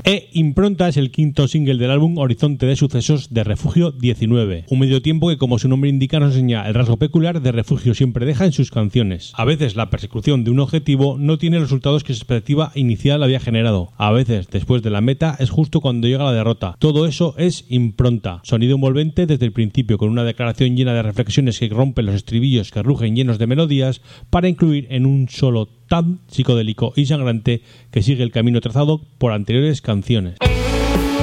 Impronta es el quinto single del álbum Horizonte de Sucesos de Refugio 19, un medio tiempo que, como su nombre indica, nos enseña el rasgo peculiar de Refugio siempre deja en sus canciones. A veces la persecución de un objetivo no tiene los resultados que su expectativa inicial había generado. A veces, después de la meta, es justo cuando llega la derrota. Todo eso es impronta. Sonido envolvente desde el principio, con una declaración llena de reflexiones que rompen los estribillos que rugen llenos de melodías, para incluir en un solo tan psicodélico y sangrante que sigue el camino trazado por anteriores canciones.